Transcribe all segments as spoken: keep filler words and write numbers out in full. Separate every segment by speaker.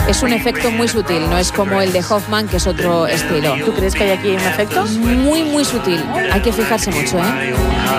Speaker 1: Es un efecto muy sutil, no es como el de Hoffman, que es otro estilo.
Speaker 2: ¿Tú crees que hay aquí un efecto?
Speaker 1: Muy, muy sutil. Hay que fijarse mucho, ¿eh?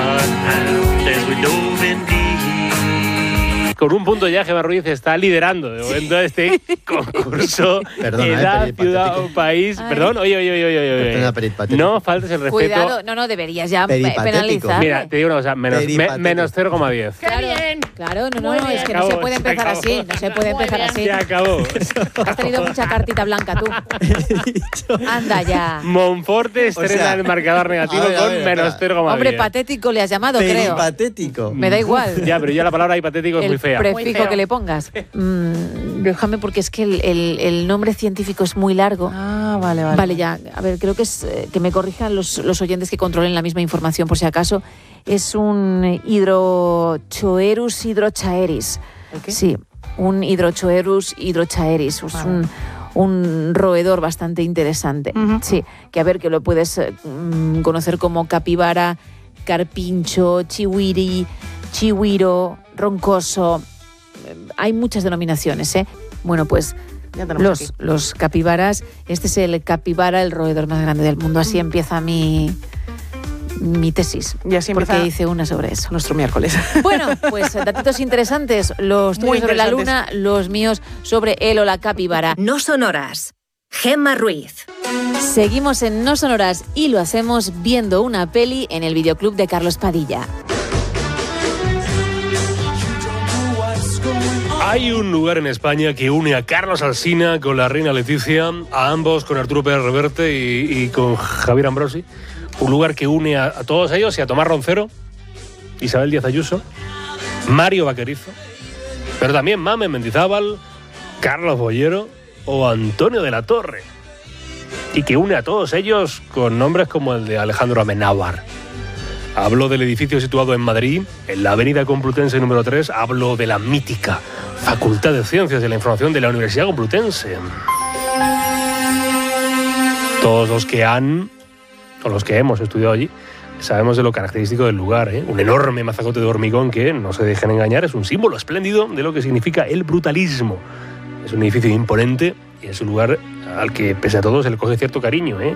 Speaker 3: Con un punto ya, Gemma Ruiz está liderando de momento este concurso.
Speaker 4: Perdona,
Speaker 3: Edad,
Speaker 4: eh,
Speaker 3: ciudad o país.
Speaker 1: Ay.
Speaker 3: Perdón, oye, oye, oye, oye, oye.
Speaker 4: Perdona, peripatético.
Speaker 3: No faltes el respeto.
Speaker 1: Cuidado, no, no, deberías ya
Speaker 4: Peripatético.
Speaker 1: penalizar.
Speaker 3: Mira, te digo una cosa, menos, me-
Speaker 4: Peripatético.
Speaker 3: menos cero coma diez.
Speaker 1: Claro, claro, no, no, no, es que no
Speaker 3: Acabó,
Speaker 1: se puede
Speaker 3: se
Speaker 1: empezar
Speaker 3: acabó.
Speaker 1: así, no se puede empezar así.
Speaker 3: Se acabó.
Speaker 1: Has tenido mucha cartita blanca tú. Anda ya.
Speaker 3: Monforte estrena
Speaker 4: sea,
Speaker 3: el marcador negativo
Speaker 4: a ver, a
Speaker 3: con
Speaker 4: ver,
Speaker 3: menos
Speaker 4: espera.
Speaker 3: cero coma diez.
Speaker 1: Hombre, patético le has llamado, creo.
Speaker 4: Peripatético.
Speaker 1: Me da igual.
Speaker 3: Ya, pero ya la palabra hipotético es
Speaker 1: El
Speaker 3: muy fea.
Speaker 2: Muy
Speaker 1: prefijo
Speaker 2: feo.
Speaker 1: que le pongas. Mm, déjame porque es que el, el- el nombre científico es muy largo.
Speaker 2: Ah, vale, vale.
Speaker 1: Vale, ya. A ver, creo que es eh, que me corrijan los, los oyentes que controlen la misma información por si acaso. Es un Hydrochoerus hydrochaeris.
Speaker 2: ¿El qué?
Speaker 1: Sí, un Hydrochoerus hydrochaeris. Es
Speaker 2: Vale.
Speaker 1: un, un roedor bastante interesante.
Speaker 2: Ujú.
Speaker 1: Sí, que a ver, que lo puedes eh, mm, conocer como capibara, carpincho, chihuiri, chihuiro, roncoso. Eh, Hay muchas denominaciones, ¿eh? Bueno, pues
Speaker 2: Ya tenemos
Speaker 1: los,
Speaker 2: aquí.
Speaker 1: los capibaras, este es el capibara, el roedor más grande del mundo. Así empieza mi, mi tesis.
Speaker 2: Y así
Speaker 1: porque
Speaker 2: empieza
Speaker 1: hice una sobre eso.
Speaker 2: nuestro miércoles.
Speaker 1: Bueno, pues datitos interesantes. Los tuyos
Speaker 2: Muy
Speaker 1: sobre la
Speaker 2: interesantes.
Speaker 1: luna, los míos sobre él o la capibara.
Speaker 5: No son horas. Gemma Ruiz.
Speaker 1: Seguimos en No Sonoras y lo hacemos viendo una peli en el videoclub de Carlos Padilla.
Speaker 3: Hay un lugar en España que une a Carlos Alsina con la reina Leticia, a ambos con Arturo Pérez Reverte y, y con Javier Ambrosi. Un lugar que une a, a todos ellos y a Tomás Roncero, Isabel Díaz Ayuso, Mario Vaquerizo, pero también Mamen Mendizábal, Carlos Bollero o Antonio de la Torre. Y que une a todos ellos con nombres como el de Alejandro Amenábar. Hablo del edificio situado en Madrid, en la avenida Complutense número tres. Hablo de la mítica Facultad de Ciencias de la Información de la Universidad Complutense. Todos los que han, o los que hemos estudiado allí, sabemos de lo característico del lugar, ¿eh? Un enorme mazacote de hormigón que, no se dejen engañar, es un símbolo espléndido de lo que significa el brutalismo. Es un edificio imponente y es un lugar al que, pese a todo, se le coge cierto cariño, ¿eh?